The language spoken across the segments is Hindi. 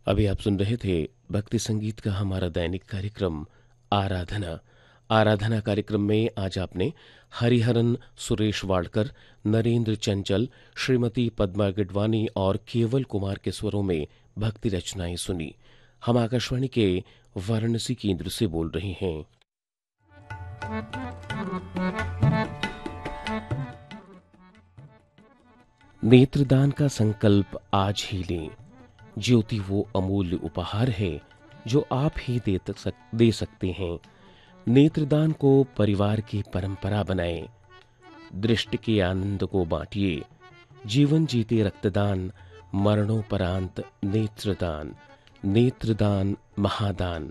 अभी आप सुन रहे थे भक्ति संगीत का हमारा दैनिक कार्यक्रम आराधना। आराधना कार्यक्रम में आज आपने हरिहरन सुरेश वाडकर, नरेंद्र चंचल, श्रीमती पद्मा गिडवानी और केवल कुमार के स्वरों में भक्ति रचनाएं सुनी। हम आकाशवाणी के वाराणसी केंद्र से बोल रहे हैं। नेत्रदान का संकल्प आज ही लें। ज्योति वो अमूल्य उपहार है जो आप ही दे सकते हैं। नेत्रदान को परिवार की परंपरा बनाएं। दृष्टि के आनंद को बांटिए। जीवन जीते रक्तदान, मरणोपरांत नेत्रदान। नेत्रदान महादान।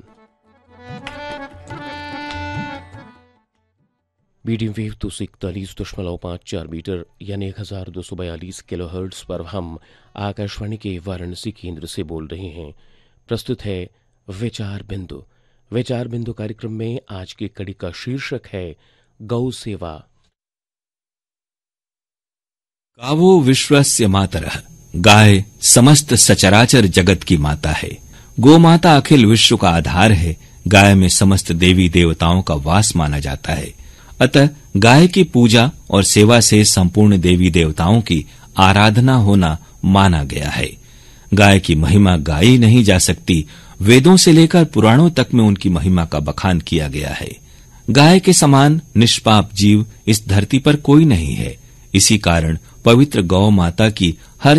मीडियम वेव 241.54 मीटर यानी 1242 किलोहर्ट्ज पर हम आकाशवाणी के वाराणसी केंद्र से बोल रहे हैं। प्रस्तुत है विचार बिंदु। विचार बिंदु कार्यक्रम में आज की कड़ी का शीर्षक है गौ सेवा। गावो विश्वस्य मातरः, गाय समस्त सचराचर जगत की माता है। गो माता अखिल विश्व का आधार है। गाय में समस्त देवी देवताओं का वास माना जाता है। अतः गाय की पूजा और सेवा से संपूर्ण देवी देवताओं की आराधना होना माना गया है। गाय की महिमा गाई नहीं जा सकती। वेदों से लेकर पुराणों तक में उनकी महिमा का बखान किया गया है। गाय के समान निष्पाप जीव इस धरती पर कोई नहीं है। इसी कारण पवित्र गौ माता की हर